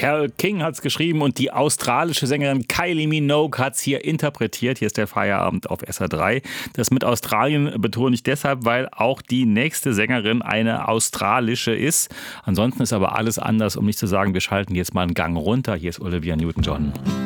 Carole King hat es geschrieben und die australische Sängerin Kylie Minogue hat es hier interpretiert. Hier ist der Feierabend auf SR3. Das mit Australien betone ich deshalb, weil auch die nächste Sängerin eine australische ist. Ansonsten ist aber alles anders, um nicht zu sagen, wir schalten jetzt mal einen Gang runter. Hier ist Olivia Newton-John.